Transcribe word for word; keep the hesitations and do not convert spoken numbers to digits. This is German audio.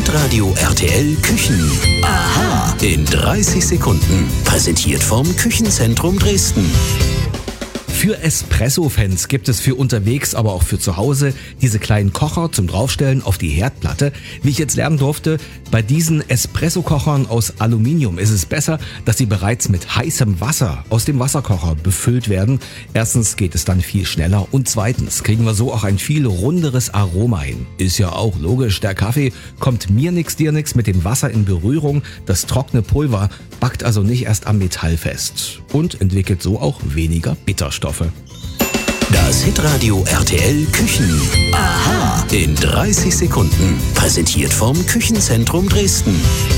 Hitradio R T L Küchen. Aha. In dreißig Sekunden. Präsentiert vom Küchenzentrum Dresden. Für Espresso-Fans gibt es für unterwegs, aber auch für zu Hause diese kleinen Kocher zum Draufstellen auf die Herdplatte. Wie ich jetzt lernen durfte, bei diesen Espresso-Kochern aus Aluminium ist es besser, dass sie bereits mit heißem Wasser aus dem Wasserkocher befüllt werden. Erstens geht es dann viel schneller und zweitens kriegen wir so auch ein viel runderes Aroma hin. Ist ja auch logisch, der Kaffee kommt mir nix, dir nix mit dem Wasser in Berührung. Das trockene Pulver backt also nicht erst am Metall fest und entwickelt so auch weniger Bitterstoffe. Das Hitradio R T L Küchen. Aha. In dreißig Sekunden. Präsentiert vom Küchenzentrum Dresden.